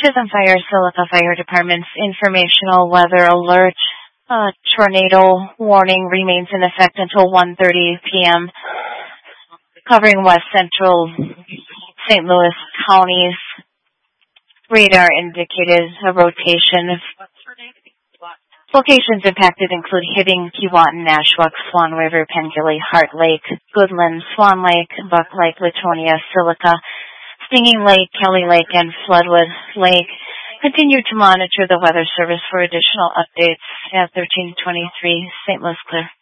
Chisholm Fire, Silica Fire Department's informational weather alert. Tornado warning remains in effect until 1:30 p.m., covering west central St. Louis counties. Radar indicated a rotation. Locations impacted include Hibbing, Keewatin, Nashwauk, Swan River, Pengilly, Hart Lake, Goodland, Swan Lake, Buck Lake, Latonia, Silica, Stinging Lake, Kelly Lake, and Floodwood Lake. Continue to monitor the Weather Service for additional updates at 1323 St. Louis Clear.